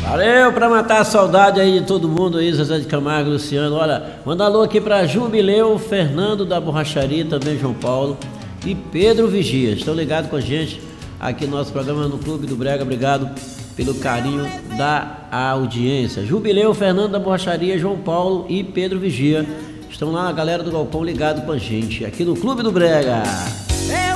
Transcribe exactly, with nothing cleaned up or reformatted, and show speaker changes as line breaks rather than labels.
Valeu, pra matar a saudade aí de todo mundo aí, Zezé de Camargo, Luciano. Olha, manda alô aqui pra Jubileu, Fernando da Borracharia, também João Paulo e Pedro Vigia. Estão ligados com a gente aqui no nosso programa no Clube do Brega. Obrigado pelo carinho da audiência. Jubileu, Fernando da Borracharia, João Paulo e Pedro Vigia. Estão lá a galera do Galpão ligado com a gente aqui no Clube do Brega.